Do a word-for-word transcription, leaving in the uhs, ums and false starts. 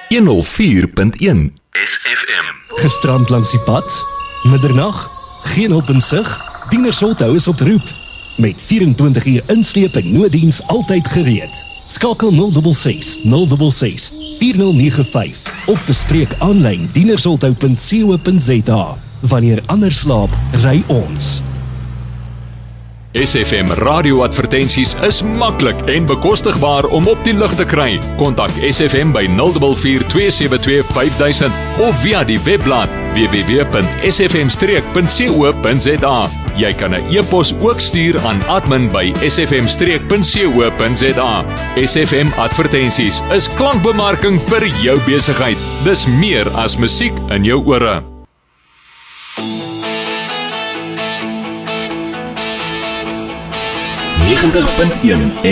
honderd vier punt een S F M. Gestrand langs die pad? Middernag? Geen hulp in sig? Dienersholthou is op roep. Met vierentwintig uur insleep en nooddiens altyd gereed. Skakel nul ses ses nul ses ses vier nul nege vyf of bespreek aanlyn dienersholthou punt co punt za. Wanneer ander slaap, ry ons. S F M radioadvertensies is maklik en bekostigbaar om op die lug te kry. Kontak S F M by nul vier vier twee sewe twee vyf duisend of via die webblad w w w punt s f m streek punt co punt za. Jy kan 'n e-pos ook stuur aan admin by s f m streek punt co punt za. S F M advertensies is klankbemarking vir jou besigheid. Dis meer as musiek in jou ore. negentig punt een